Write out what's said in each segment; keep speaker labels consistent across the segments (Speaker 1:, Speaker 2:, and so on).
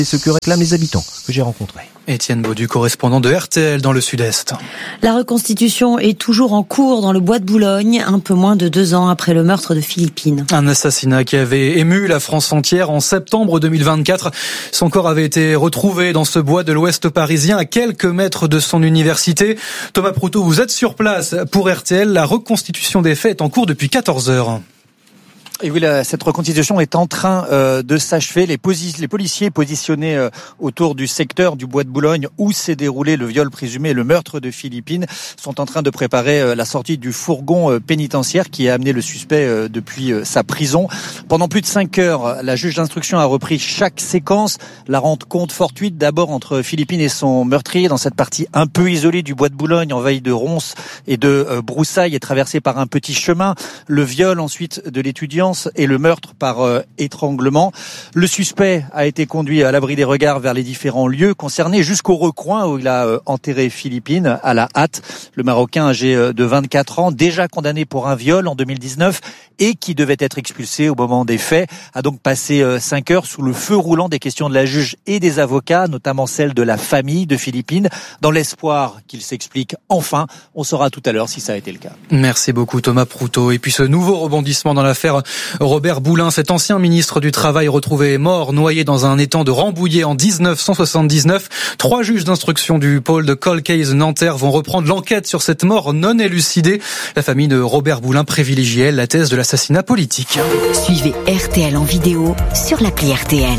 Speaker 1: C'est ce que réclament les habitants que j'ai rencontrés.
Speaker 2: Étienne Baudu, correspondant de RTL dans le Sud-Est.
Speaker 3: La reconstitution est toujours en cours dans le bois de Boulogne, un peu moins de 2 ans après le meurtre de Philippine.
Speaker 2: Un assassinat qui avait ému la France entière en septembre 2024. Son corps avait été retrouvé dans ce bois de l'Ouest parisien, à quelques mètres de son université. Thomas Proutot, vous êtes sur place pour RTL. La reconstitution des faits est en cours depuis 14 heures.
Speaker 4: Et oui, cette reconstitution est en train de s'achever. Les policiers positionnés autour du secteur du bois de Boulogne où s'est déroulé le viol présumé et le meurtre de Philippine sont en train de préparer la sortie du fourgon pénitentiaire qui a amené le suspect depuis sa prison. Pendant plus de 5 heures, la juge d'instruction a repris chaque séquence. La rencontre fortuite d'abord entre Philippine et son meurtrier dans cette partie un peu isolée du bois de Boulogne, envahie de ronces et de broussailles et traversée par un petit chemin. Le viol ensuite de l'étudiant et le meurtre par étranglement. Le suspect a été conduit à l'abri des regards vers les différents lieux concernés jusqu'au recoin où il a enterré Philippine à la hâte. Le Marocain âgé de 24 ans, déjà condamné pour un viol en 2019 et qui devait être expulsé au moment des faits, a donc passé 5 heures sous le feu roulant des questions de la juge et des avocats, notamment celle de la famille de Philippine, dans l'espoir qu'il s'explique enfin. On saura tout à l'heure si ça a été le cas.
Speaker 2: Merci beaucoup Thomas Proutot. Et puis ce nouveau rebondissement dans l'affaire Robert Boulin, cet ancien ministre du Travail retrouvé mort, noyé dans un étang de Rambouillet en 1979. 3 juges d'instruction du pôle de Cold Case Nanterre vont reprendre l'enquête sur cette mort non élucidée. La famille de Robert Boulin privilégiait la thèse de l'assassinat politique.
Speaker 5: Suivez RTL en vidéo sur l'appli RTL.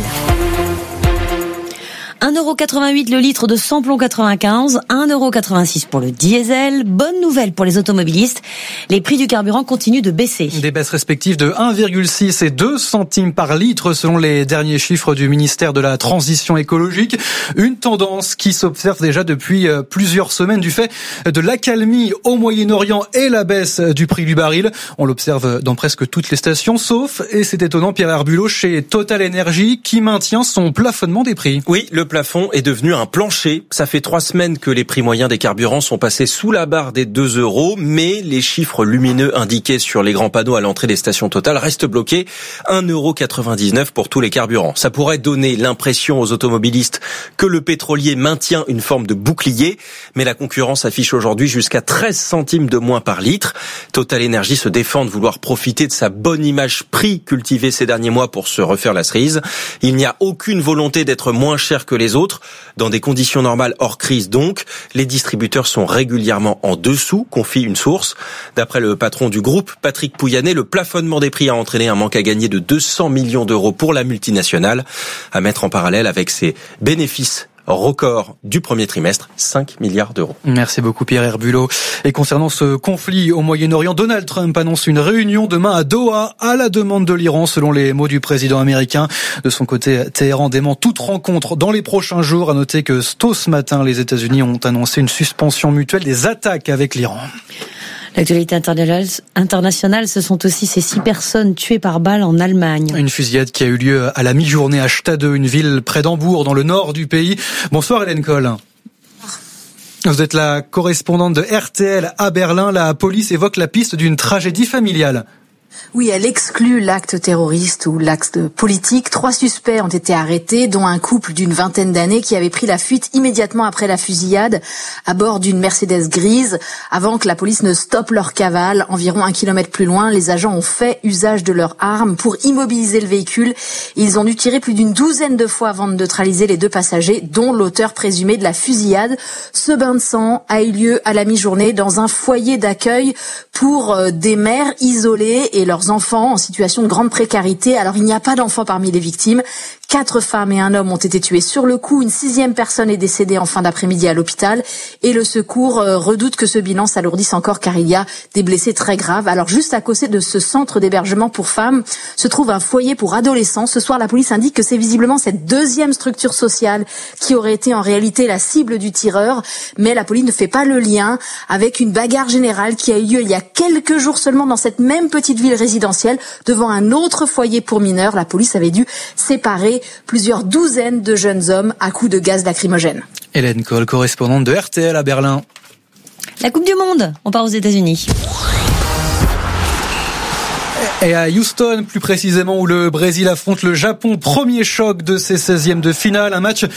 Speaker 3: 1,88 € le litre de samplon 95, 1,86 € pour le diesel. Bonne nouvelle pour les automobilistes, les prix du carburant continuent de baisser.
Speaker 2: Des baisses respectives de 1,6 et 2 centimes par litre selon les derniers chiffres du ministère de la Transition écologique. Une tendance qui s'observe déjà depuis plusieurs semaines du fait de l'accalmie au Moyen-Orient et la baisse du prix du baril. On l'observe dans presque toutes les stations, sauf, et c'est étonnant, Pierre Herbulot chez Total Energy qui maintient son plafonnement des prix.
Speaker 6: Oui, le plafond est devenu un plancher. Ça fait 3 semaines que les prix moyens des carburants sont passés sous la barre des 2 €, mais les chiffres lumineux indiqués sur les grands panneaux à l'entrée des stations Total restent bloqués. 1,99 € pour tous les carburants. Ça pourrait donner l'impression aux automobilistes que le pétrolier maintient une forme de bouclier, mais la concurrence affiche aujourd'hui jusqu'à 13 centimes de moins par litre. Total Energy se défend de vouloir profiter de sa bonne image prix cultivée ces derniers mois pour se refaire la cerise. Il n'y a aucune volonté d'être moins cher que les autres. Dans des conditions normales hors crise donc, les distributeurs sont régulièrement en dessous, confie une source. D'après le patron du groupe, Patrick Pouyanné, le plafonnement des prix a entraîné un manque à gagner de 200 millions d'euros pour la multinationale, à mettre en parallèle avec ses bénéfices record du premier trimestre, 5 milliards d'euros.
Speaker 2: Merci beaucoup Pierre Herbulot. Et concernant ce conflit au Moyen-Orient, Donald Trump annonce une réunion demain à Doha à la demande de l'Iran, selon les mots du président américain. De son côté, Téhéran dément toute rencontre dans les prochains jours. À noter que tôt ce matin, les États-Unis ont annoncé une suspension mutuelle des attaques avec l'Iran.
Speaker 3: L'actualité internationale, ce sont aussi ces 6 personnes tuées par balle en Allemagne.
Speaker 2: Une fusillade qui a eu lieu à la mi-journée à Stade, une ville près d'Hambourg, dans le nord du pays. Bonsoir Hélène Kohl. Vous êtes la correspondante de RTL à Berlin. La police évoque la piste d'une tragédie familiale.
Speaker 7: Oui, elle exclut l'acte terroriste ou l'acte politique. 3 suspects ont été arrêtés, dont un couple d'une vingtaine d'années qui avait pris la fuite immédiatement après la fusillade à bord d'une Mercedes grise. Avant que la police ne stoppe leur cavale, environ 1 kilomètre plus loin, les agents ont fait usage de leurs armes pour immobiliser le véhicule. Ils ont dû tirer plus d'une douzaine de fois avant de neutraliser les 2 passagers, dont l'auteur présumé de la fusillade. Ce bain de sang a eu lieu à la mi-journée dans un foyer d'accueil pour des mères isolées et leurs enfants en situation de grande précarité. Alors il n'y a pas d'enfants parmi les victimes. 4 femmes et un homme ont été tués sur le coup. Une 6e personne est décédée en fin d'après-midi à l'hôpital. Et le secours redoute que ce bilan s'alourdisse encore car il y a des blessés très graves. Alors juste à côté de ce centre d'hébergement pour femmes se trouve un foyer pour adolescents. Ce soir, la police indique que c'est visiblement cette 2e structure sociale qui aurait été en réalité la cible du tireur. Mais la police ne fait pas le lien avec une bagarre générale qui a eu lieu il y a quelques jours seulement dans cette même petite ville résidentielle devant un autre foyer pour mineurs. La police avait dû séparer plusieurs douzaines de jeunes hommes à coups de gaz lacrymogène.
Speaker 2: Hélène Kohl, correspondante de RTL à Berlin.
Speaker 3: La Coupe du Monde, on part aux États-Unis.
Speaker 2: Et à Houston, plus précisément, où le Brésil affronte le Japon, premier choc de ses 16e de finale, un match